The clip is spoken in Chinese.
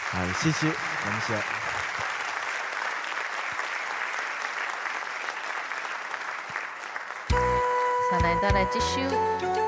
好，谢谢，感谢。 上来再来继续。